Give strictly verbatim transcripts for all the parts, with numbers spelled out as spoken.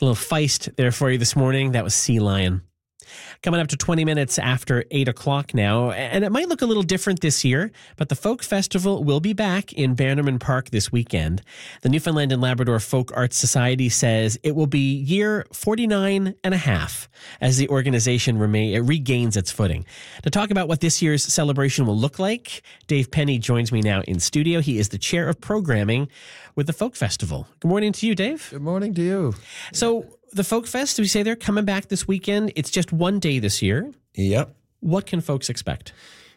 A little feist there for you this morning. That was Sea Lion. Coming up to twenty minutes after eight o'clock now, and it might look a little different this year, but the Folk Festival will be back in Bannerman Park this weekend. The Newfoundland and Labrador Folk Arts Society says it will be year forty-nine and a half as the organization remain, it regains its footing. To talk about what this year's celebration will look like, Dave Penny joins me now in studio. He is the chair of programming with the Folk Festival. Good morning to you, Dave. Good morning to you. So, the Folk Fest, we say they're coming back this weekend. It's just one day this year. Yep. What can folks expect?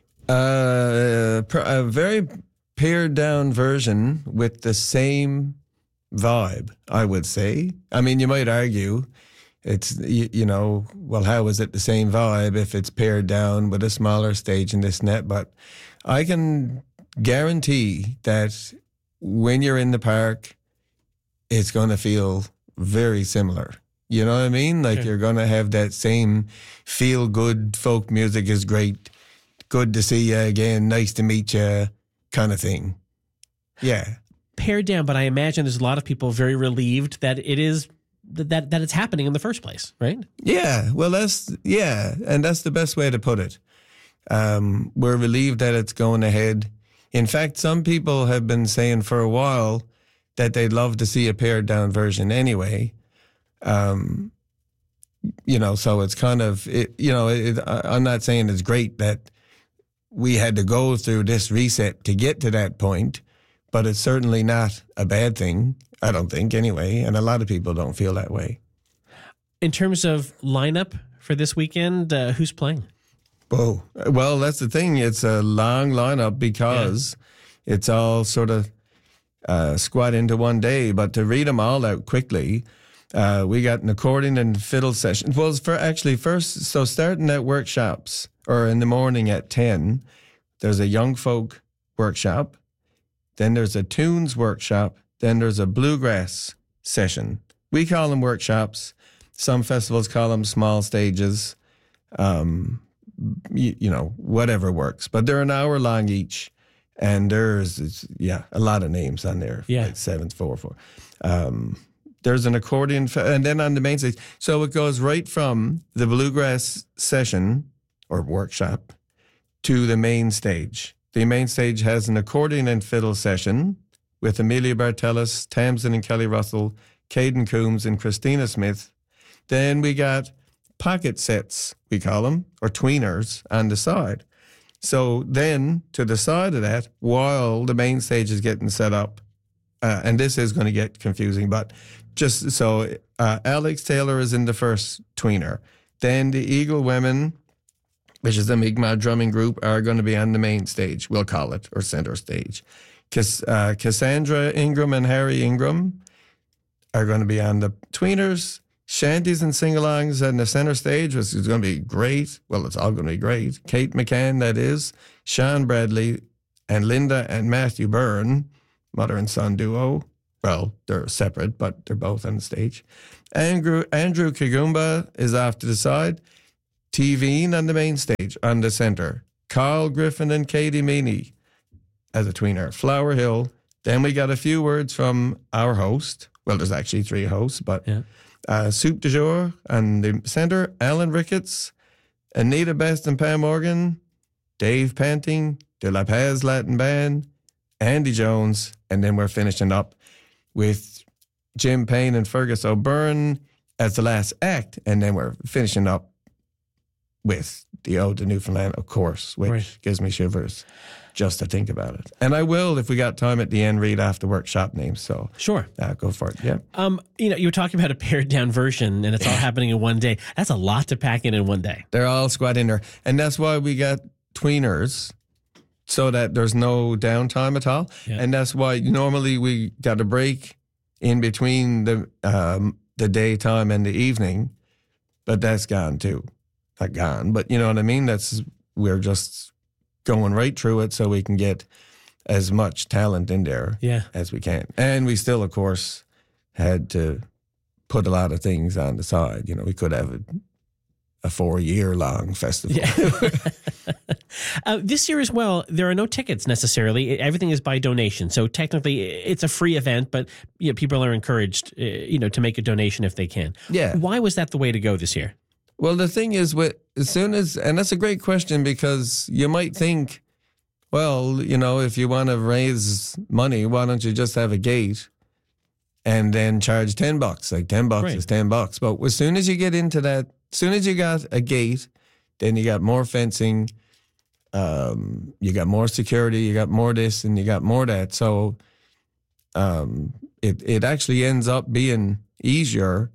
Uh, a very pared down version with the same vibe, I would say. I mean, you might argue it's, you, you know, well, how is it the same vibe if it's pared down with a smaller stage and this and that? But I can guarantee that when you're in the park, it's going to feel very similar. You know what I mean? Like, sure. You're going to have that same feel-good, folk music is great, good to see you again, nice to meet you kind of thing. Yeah. Pared down, but I imagine there's a lot of people very relieved that it is, that that it's happening in the first place, right? Yeah. Well, that's, yeah, and that's the best way to put it. Um, we're relieved that it's going ahead. In fact, some people have been saying for a while that they'd love to see a pared down version anyway. Um, you know, so it's kind of, it, you know, it, I'm not saying it's great that we had to go through this reset to get to that point, but it's certainly not a bad thing, I don't think, anyway, and a lot of people don't feel that way. In terms of lineup for this weekend, uh, who's playing? Oh, well, that's the thing. It's a long lineup because yeah. it's all sort of uh, squat into one day, but to read them all out quickly, Uh, we got an accordion and fiddle session. Well, for actually first, so starting at workshops or in the morning at ten, there's a young folk workshop. Then there's a tunes workshop. Then there's a bluegrass session. We call them workshops. Some festivals call them small stages. Um, you, you know, whatever works. But they're an hour long each. And there's, yeah, a lot of names on there. Yeah. Like seven, four, four. Um, There's an accordion, and then on the main stage. So it goes right from the bluegrass session or workshop to the main stage. The main stage has an accordion and fiddle session with Amelia Bartellis, Tamsin and Kelly Russell, Caden Coombs, and Christina Smith. Then we got pocket sets, we call them, or tweeners on the side. So then to the side of that, while the main stage is getting set up, uh, and this is going to get confusing, but just so uh, Alex Taylor is in the first tweener. Then the Eagle Women, which is the Mi'kmaq drumming group, are going to be on the main stage, we'll call it, or center stage. Cass- uh, Cassandra Ingram and Harry Ingram are going to be on the tweeners. Shanties and sing-alongs on the center stage, which is going to be great. Well, it's all going to be great. Kate McCann, that is. Sean Bradley and Linda and Matthew Byrne, mother and son duo. Well, they're separate, but they're both on the stage. Andrew Andrew Kagumba is off to the side. T Veen on the main stage, on the center. Carl Griffin and Katie Meany as a tweener. Flower Hill. Then we got a few words from our host. Well, there's actually three hosts, but yeah. uh, Soup du Jour on the center. Alan Ricketts, Anita Best and Pam Morgan, Dave Panting, De La Paz Latin Band, Andy Jones, and then we're finishing up with Jim Payne and Fergus O'Byrne as the last act, and then we're finishing up with the Ode to Newfoundland, of course, which right. gives me shivers just to think about it. And I will, if we got time at the end, read off the workshop names. So sure, uh, go for it. Yeah. Um, you know, you were talking about a pared down version, and it's all happening in one day. That's a lot to pack in in one day. They're all squat in there, and that's why we got tweeners, so that there's no downtime at all. Yeah. And that's why normally we got a break in between the um, the daytime and the evening, but that's gone too. Not gone, but you know what I mean? That's, we're just going right through it so we can get as much talent in there yeah. as we can. And we still, of course, had to put a lot of things on the side. You know, we could have a, a four-year-long festival. Yeah. uh, this year as well, there are no tickets necessarily. Everything is by donation. So technically, it's a free event, but you know, people are encouraged, uh, you know, to make a donation if they can. Yeah. Why was that the way to go this year? Well, the thing is, with as soon as, and that's a great question, because you might think, well, you know, if you want to raise money, why don't you just have a gate and then charge ten bucks? Like ten bucks Right. is ten bucks. But as soon as you get into that, as soon as you got a gate, then you got more fencing, um, you got more security, you got more this, and you got more that. So um, it it actually ends up being easier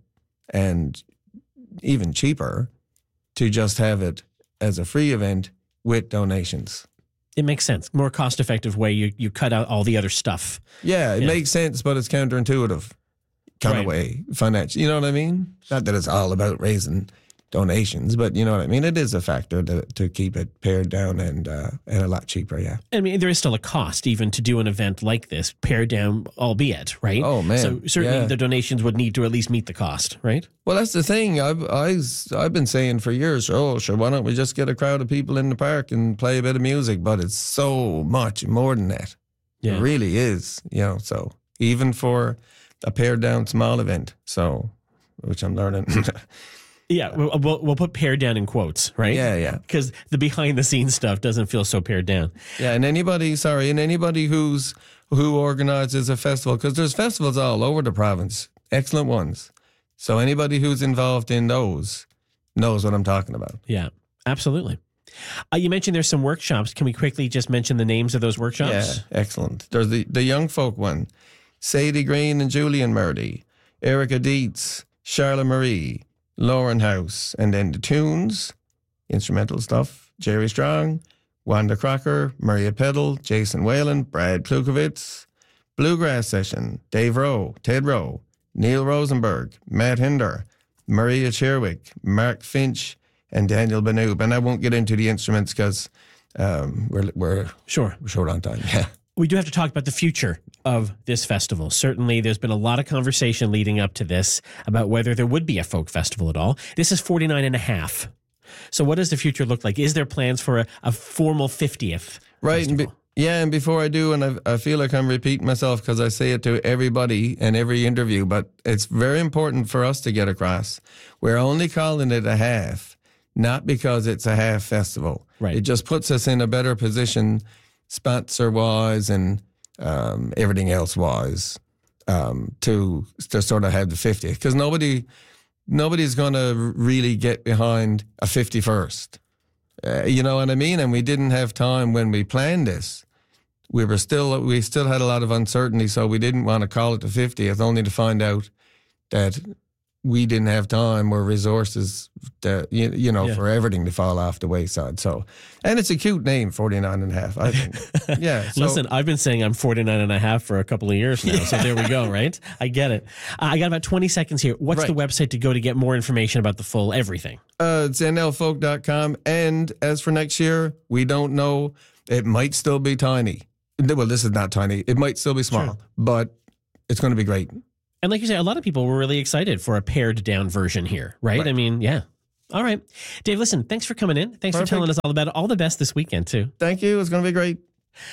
and even cheaper to just have it as a free event with donations. It makes sense. More cost-effective way. You you cut out all the other stuff. Yeah, it Yeah. makes sense, but it's counterintuitive kind Right. of way, financial. You know what I mean? Not that it's all about raising donations, but you know what I mean? It is a factor to, to keep it pared down and uh, and a lot cheaper, yeah. I mean, there is still a cost even to do an event like this, pared down, albeit, right? Oh, man. So certainly Yeah. the donations would need to at least meet the cost, right? Well, that's the thing. I've, I've, I've been saying for years, oh, sure, why don't we just get a crowd of people in the park and play a bit of music? But it's so much more than that. Yeah. It really is, you know, so even for a pared down small event, so, which I'm learning. Yeah, we'll, we'll, we'll put pared down in quotes, right? yeah, yeah. Because the behind the scenes stuff doesn't feel so pared down. Yeah, and anybody, sorry, and anybody who's who organizes a festival, because there's festivals all over the province, excellent ones. So anybody who's involved in those knows what I'm talking about. Yeah, absolutely. Uh, you mentioned there's some workshops. Can we quickly just mention the names of those workshops? Yeah, excellent. There's the, the young folk one, Sadie Green and Julian Murdy, Erica Dietz, Charlotte Marie, Lauren House, and then the tunes, instrumental stuff, Jerry Strong, Wanda Crocker, Maria Peddle, Jason Whalen, Brad Klukowitz, Bluegrass Session, Dave Rowe, Ted Rowe, Neil Rosenberg, Matt Hinder, Maria Cherwick, Mark Finch, and Daniel Benoob. And I won't get into the instruments because um, we're, we're, Sure. we're short on time. Yeah. We do have to talk about the future of this festival. Certainly, there's been a lot of conversation leading up to this about whether there would be a folk festival at all. This is forty-nine and a half. So what does the future look like? Is there plans for a, a formal fiftieth Right. And be, festival? yeah. And before I do, and I, I feel like I'm repeating myself because I say it to everybody in every interview, but it's very important for us to get across. We're only calling it a half, not because it's a half festival. Right. It just puts us in a better position sponsor-wise and um, everything else-wise um, to to sort of have the fiftieth. Because nobody, nobody's going to really get behind a fifty-first. Uh, you know what I mean? And we didn't have time when we planned this. We were still we still had a lot of uncertainty, so we didn't want to call it the fiftieth, only to find out that we didn't have time or resources to, you, you know, Yeah. for everything to fall off the wayside. So, and it's a cute name, forty-nine and a half, I think. Yeah. So, Listen, I've been saying I'm forty-nine and a half for a couple of years now. So there we go, right? I get it. Uh, I got about twenty seconds here. What's Right. the website to go to get more information about the full everything? uh, it's N L folk dot com. And as for next year, we don't know. It might still be tiny. Well, this is not tiny. It might still be small, Sure. but it's going to be great. And like you say, a lot of people were really excited for a pared down version here, right? Right. I mean, yeah. All right. Dave, listen, thanks for coming in. Thanks Perfect. for telling us all about it. All the best this weekend, too. Thank you. It's going to be great.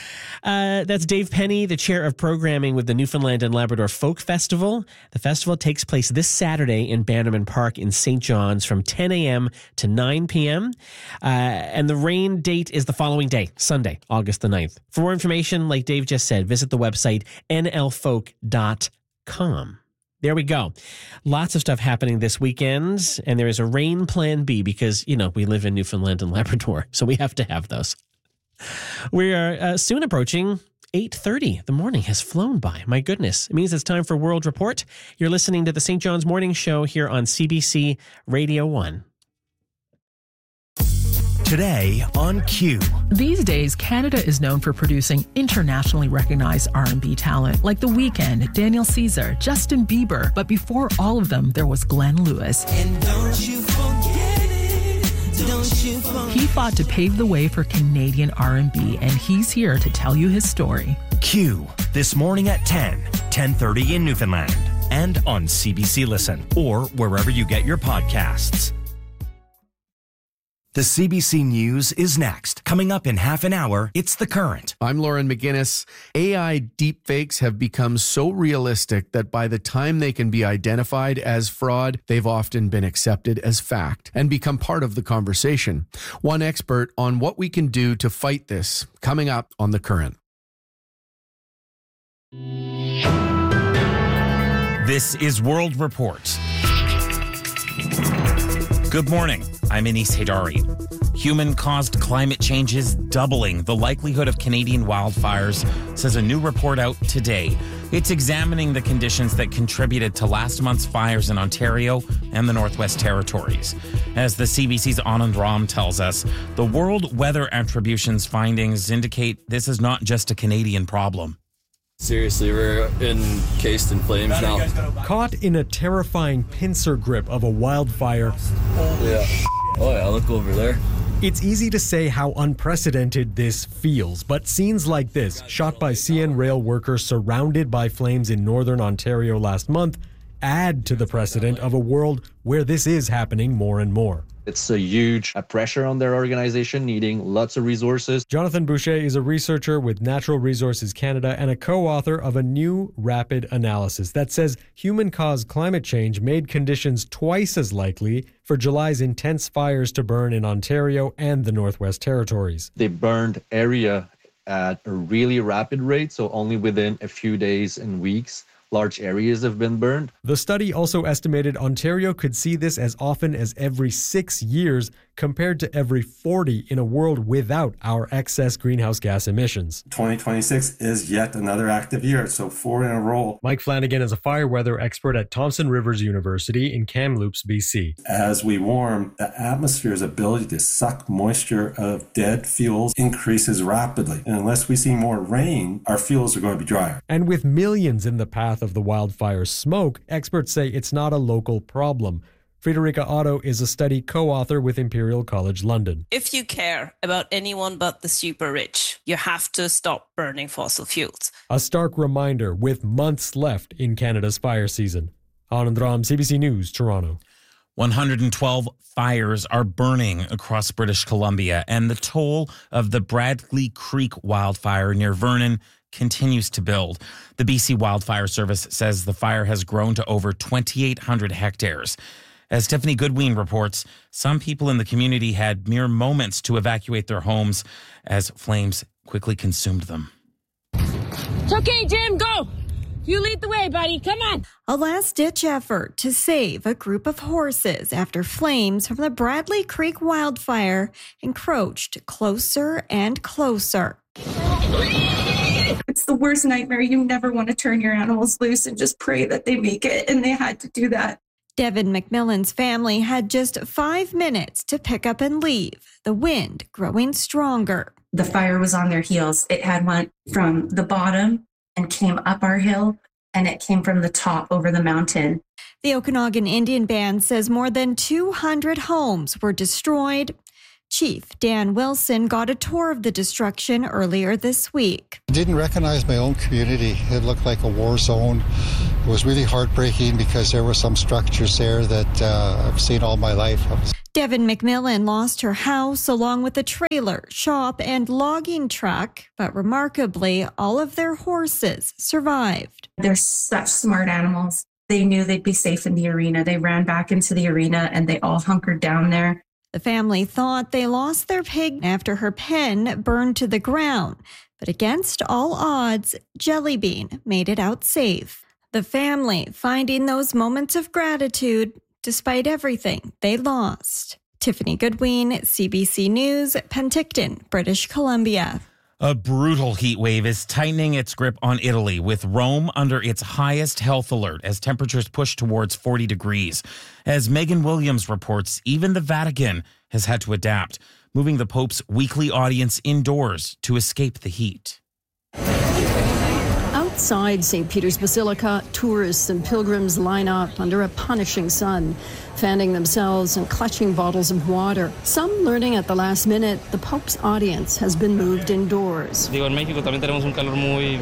Uh, that's Dave Penny, the chair of programming with the Newfoundland and Labrador Folk Festival. The festival takes place this Saturday in Bannerman Park in Saint John's from ten a.m. to nine p.m. Uh, and the rain date is the following day, Sunday, August the ninth. For more information, like Dave just said, visit the website N L folk dot com. There we go. Lots of stuff happening this weekend, and there is a rain plan B because, you know, we live in Newfoundland and Labrador, so we have to have those. We are uh, soon approaching eight thirty. The morning has flown by. My goodness. It means it's time for World Report. You're listening to the Saint John's Morning Show here on C B C Radio one. Today on Q. These days, Canada is known for producing internationally recognized R and B talent like The Weeknd, Daniel Caesar, Justin Bieber. But before all of them, there was Glenn Lewis. And don't you forget it, don't you forget He fought to pave the way for Canadian R and B, and he's here to tell you his story. Q. This morning at ten, ten thirty in Newfoundland. And on C B C Listen or wherever you get your podcasts. The C B C News is next. Coming up in half an hour, it's The Current. I'm Lauren McGinnis. A I deepfakes have become so realistic that by the time they can be identified as fraud, they've often been accepted as fact and become part of the conversation. One expert on what we can do to fight this, coming up on The Current. This is World Report. Good morning. I'm Anis Haydari. Human-caused climate change is doubling the likelihood of Canadian wildfires, says a new report out today. It's examining the conditions that contributed to last month's fires in Ontario and the Northwest Territories. As the C B C's Anand Ram tells us, the World Weather Attribution's findings indicate this is not just a Canadian problem. Seriously, we're encased in flames now. Caught in a terrifying pincer grip of a wildfire. Yeah. Oh yeah, look over there. It's easy to say how unprecedented this feels, but scenes like this, shot by C N Rail workers surrounded by flames in northern Ontario last month, add to the precedent of a world where this is happening more and more. It's a huge pressure on their organization, needing lots of resources. Jonathan Boucher is a researcher with Natural Resources Canada and a co-author of a new rapid analysis that says human-caused climate change made conditions twice as likely for July's intense fires to burn in Ontario and the Northwest Territories. They burned area at a really rapid rate, so only within a few days and weeks, large areas have been burned. The study also estimated Ontario could see this as often as every six years compared to every forty in a world without our excess greenhouse gas emissions. twenty twenty-six is yet another active year, so four in a row. Mike Flanagan is a fire weather expert at Thompson Rivers University in Kamloops, B C. As we warm, the atmosphere's ability to suck moisture of dead fuels increases rapidly. And unless we see more rain, our fuels are going to be drier. And with millions in the path of the wildfire's smoke, experts say it's not a local problem. Friederike Otto is a study co-author with Imperial College London. If you care about anyone but the super rich, you have to stop burning fossil fuels. A stark reminder with months left in Canada's fire season. Anand Ram, C B C News, Toronto. one hundred twelve fires are burning across British Columbia, and the toll of the Bradley Creek wildfire near Vernon continues to build. The B C Wildfire Service says the fire has grown to over twenty-eight hundred hectares. As Tiffany Goodwin reports, some people in the community had mere moments to evacuate their homes as flames quickly consumed them. It's okay, Jim, go! You lead the way, buddy. Come on. A last-ditch effort to save a group of horses after flames from the Bradley Creek wildfire encroached closer and closer. It's the worst nightmare. You never want to turn your animals loose and just pray that they make it, and they had to do that. Devin McMillan's family had just five minutes to pick up and leave, the wind growing stronger. The fire was on their heels. It had went from the bottom and came up our hill, and it came from the top over the mountain. The Okanagan Indian Band says more than two hundred homes were destroyed. Chief Dan Wilson got a tour of the destruction earlier this week. I didn't recognize my own community. It looked like a war zone. It was really heartbreaking because there were some structures there that uh, I've seen all my life. Devin McMillan lost her house along with a trailer, shop, and logging truck, but remarkably, all of their horses survived. They're such smart animals. They knew they'd be safe in the arena. They ran back into the arena and they all hunkered down there. The family thought they lost their pig after her pen burned to the ground, but against all odds, Jellybean made it out safe. The family finding those moments of gratitude despite everything they lost. Tiffany Goodwin, C B C News, Penticton, British Columbia. A brutal heat wave is tightening its grip on Italy, with Rome under its highest health alert as temperatures push towards forty degrees. As Megan Williams reports, even the Vatican has had to adapt, moving the Pope's weekly audience indoors to escape the heat. Outside Saint Peter's Basilica, tourists and pilgrims line up under a punishing sun, fanning themselves and clutching bottles of water. Some learning at the last minute the Pope's audience has been moved indoors.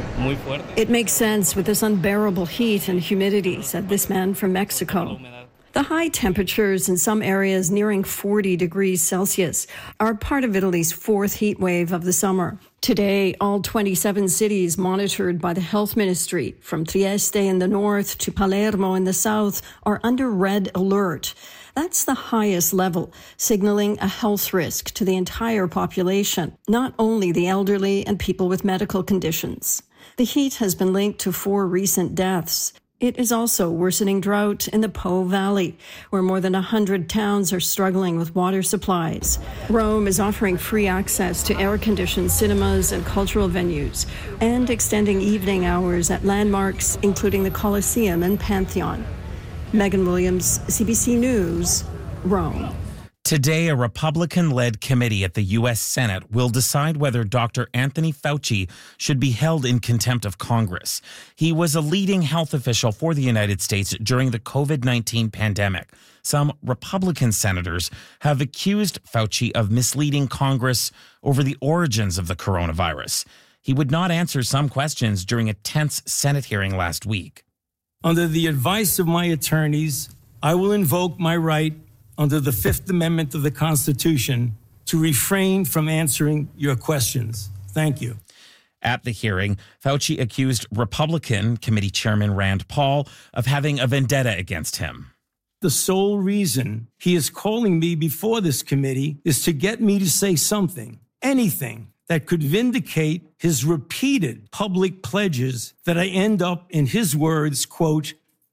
It makes sense with this unbearable heat and humidity, said this man from Mexico. The high temperatures in some areas nearing forty degrees Celsius are part of Italy's fourth heat wave of the summer. Today, all twenty-seven cities monitored by the health ministry, from Trieste in the north to Palermo in the south, are under red alert. That's the highest level, signaling a health risk to the entire population, not only the elderly and people with medical conditions. The heat has been linked to four recent deaths. It is also worsening drought in the Po Valley, where more than one hundred towns are struggling with water supplies. Rome is offering free access to air-conditioned cinemas and cultural venues, and extending evening hours at landmarks, including the Colosseum and Pantheon. Megan Williams, C B C News, Rome. Today, a Republican-led committee at the U S Senate will decide whether Doctor Anthony Fauci should be held in contempt of Congress. He was a leading health official for the United States during the COVID nineteen pandemic. Some Republican senators have accused Fauci of misleading Congress over the origins of the coronavirus. He would not answer some questions during a tense Senate hearing last week. Under the advice of my attorneys, I will invoke my right under the Fifth Amendment of the Constitution to refrain from answering your questions. Thank you. At the hearing, Fauci accused Republican Committee Chairman Rand Paul of having a vendetta against him. The sole reason he is calling me before this committee is to get me to say something, anything, that could vindicate his repeated public pledges that I end up, in his words, quote,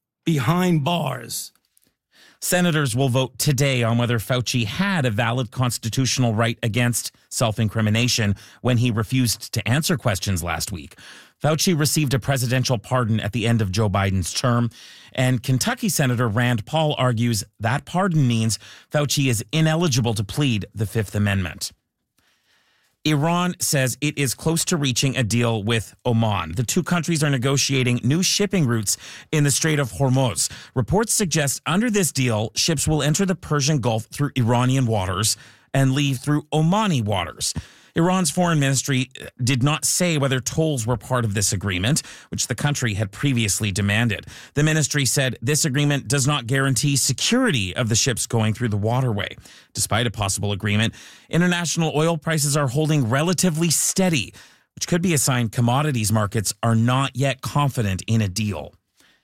behind bars. Senators will vote today on whether Fauci had a valid constitutional right against self-incrimination when he refused to answer questions last week. Fauci received a presidential pardon at the end of Joe Biden's term, and Kentucky Senator Rand Paul argues that pardon means Fauci is ineligible to plead the Fifth Amendment. Iran says it is close to reaching a deal with Oman. The two countries are negotiating new shipping routes in the Strait of Hormuz. Reports suggest under this deal, ships will enter the Persian Gulf through Iranian waters and leave through Omani waters. Iran's foreign ministry did not say whether tolls were part of this agreement, which the country had previously demanded. The ministry said this agreement does not guarantee security of the ships going through the waterway. Despite a possible agreement, international oil prices are holding relatively steady, which could be a sign commodities markets are not yet confident in a deal.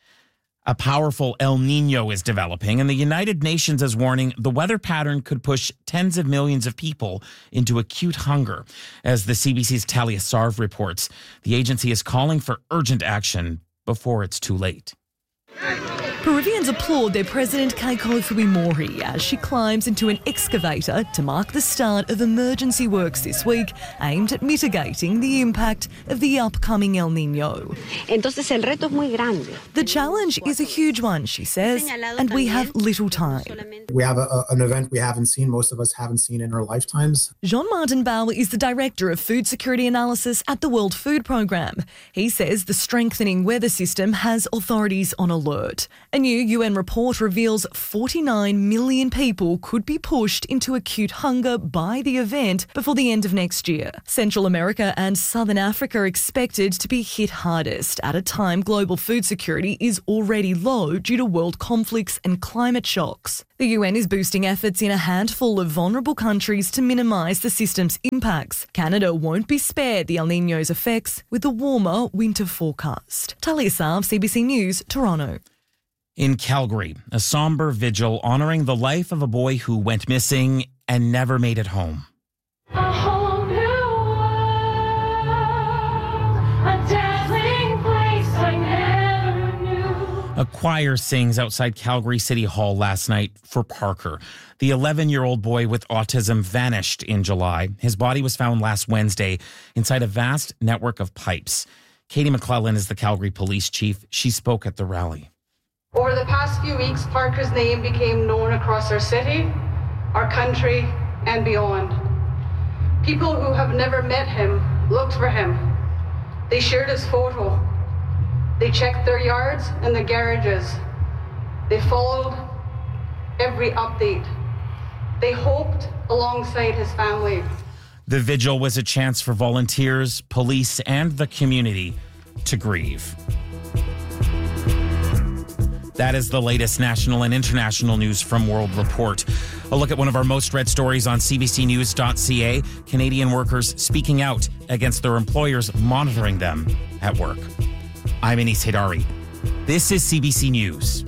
A powerful El Nino is developing, and the United Nations is warning the weather pattern could push tens of millions of people into acute hunger. As the C B C's Talia Sarv reports, the agency is calling for urgent action before it's too late. Peruvians applaud their president Keiko Fujimori as she climbs into an excavator to mark the start of emergency works this week aimed at mitigating the impact of the upcoming El Nino. Entonces el reto es muy grande. The challenge is a huge one, she says, and we have little time. We have a, an event we haven't seen, most of us haven't seen in our lifetimes. Jean-Martin Bauer is the director of food security analysis at the World Food Programme. He says the strengthening weather system has authorities on alert. A new U N report reveals forty-nine million people could be pushed into acute hunger by the event before the end of next year. Central America and Southern Africa are expected to be hit hardest at a time global food security is already low due to world conflicts and climate shocks. The U N is boosting efforts in a handful of vulnerable countries to minimise the system's impacts. Canada won't be spared the El Niño's effects with a warmer winter forecast. Talia Sarv, C B C News, Toronto. In Calgary, a somber vigil honouring the life of a boy who went missing and never made it home. A whole new world, a dazzling place I never knew. A choir sings outside Calgary City Hall last night for Parker. The eleven-year-old boy with autism vanished in July. His body was found last Wednesday inside a vast network of pipes. Katie McClellan is the Calgary police chief. She spoke at the rally. Over the past few weeks, Parker's name became known across our city, our country, and beyond. People who have never met him looked for him. They shared his photo. They checked their yards and their garages. They followed every update. They hoped alongside his family. The vigil was a chance for volunteers, police, and the community to grieve. That is the latest national and international news from World Report. A look at one of our most read stories on c b c news dot c a. Canadian workers speaking out against their employers monitoring them at work. I'm Anis Haidari. This is C B C News.